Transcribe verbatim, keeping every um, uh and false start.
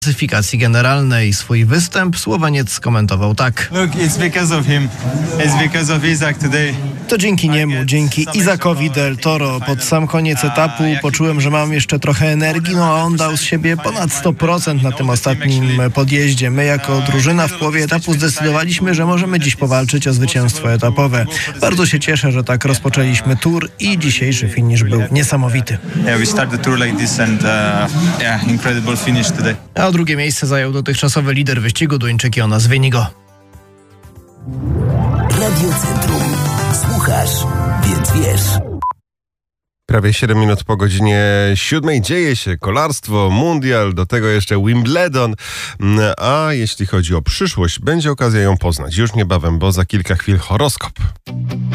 klasyfikacji generalnej. Swój występ Słoweniec skomentował tak. Look, it's because of him. It's because of Isaac today. To dzięki niemu, dzięki Isakowi del Toro. Pod sam koniec etapu poczułem, że mam jeszcze trochę energii, no a on dał z siebie ponad sto procent na tym ostatnim podjeździe. My jako drużyna w połowie etapu zdecydowaliśmy, że możemy dziś powalczyć o zwycięstwo etapowe. Bardzo się cieszę, że tak rozpoczęliśmy tour i dzisiejszy finisz był niesamowity. Yeah, we start the tour like this and uh, yeah, incredible finish today. A drugie miejsce zajął dotychczasowy lider wyścigu Duńczyk Jonas Wynigo. Radio Centrum. Słuchasz, więc wiesz. Prawie siedem minut po godzinie siódmej dzieje się kolarstwo, mundial, do tego jeszcze Wimbledon. A jeśli chodzi o przyszłość, będzie okazja ją poznać już niebawem, bo za kilka chwil horoskop.